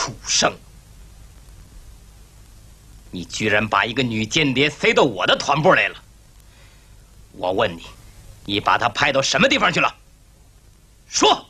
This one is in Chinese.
畜生！你居然把一个女间谍塞到我的团部来了！我问你，你把她派到什么地方去了？说！